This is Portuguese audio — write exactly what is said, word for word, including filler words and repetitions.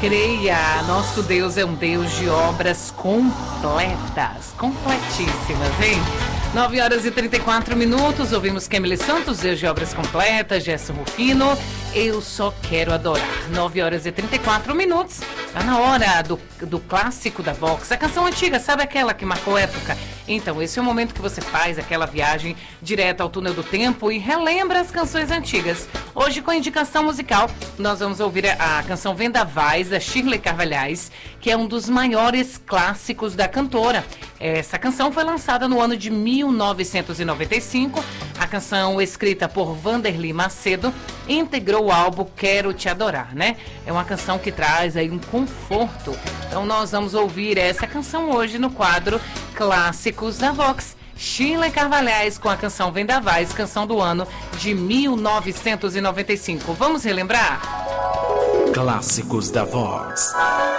Creia, nosso Deus é um Deus de obras completas, completíssimas, hein? nove horas e trinta e quatro minutos, ouvimos Kemily Santos, Deus de obras completas, Gerson Rufino, Eu Só Quero Adorar. nove horas e trinta e quatro minutos, tá na hora do, do clássico da Vox, a canção antiga, sabe aquela que marcou época? Então, esse é o momento que você faz aquela viagem direto ao túnel do tempo e relembra as canções antigas. Hoje, com a indicação musical, nós vamos ouvir a, a canção Vendavais, da Shirley Carvalhais, que é um dos maiores clássicos da cantora. Essa canção foi lançada no ano de mil novecentos e noventa e cinco. A canção, escrita por Vanderly Macedo, integrou o álbum Quero Te Adorar, né? É uma canção que traz aí um conforto. Então nós vamos ouvir essa canção hoje no quadro Clássicos da Vox. Shirley Carvalhais com a canção Vendavais, canção do ano de mil novecentos e noventa e cinco. Vamos relembrar? Clássicos da Vox.